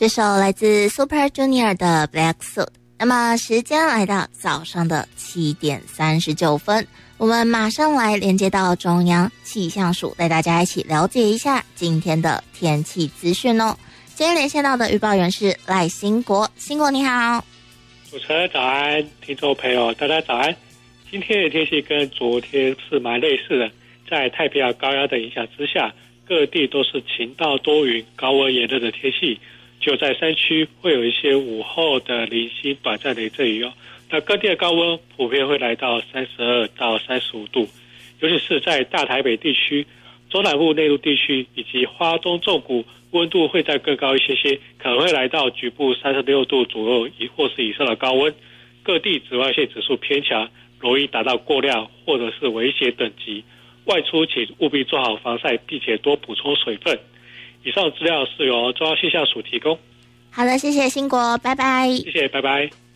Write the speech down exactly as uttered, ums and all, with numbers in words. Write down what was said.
这首来自 Super Junior 的 Black Suit。那么时间来到早上的七点三十九分，我们马上来连接到中央气象署，带大家一起了解一下今天的天气资讯哦。今天连线到的预报员是赖兴国，兴国你好。 主持人早安，听众朋友大家早安。今天的天气跟昨天是蛮类似的，在太平洋高压的影响之下，各地都是晴到多云、高温炎热的天气。就在山区会有一些午后的零星短暂雷阵雨哦。那各地的高温普遍会来到三十二到三十五度，尤其是在大台北地区、中南部内陆地区以及花东纵谷，温度会再更高一些些，可能会来到局部三十六度左右或是以上的高温。各地紫外线指数偏强，容易达到过量或者是危险等级。外出请务必做好防晒，并且多补充水分。以上资料是由中央气象署提供。 好的，谢谢兴国，拜拜。 谢谢，拜拜。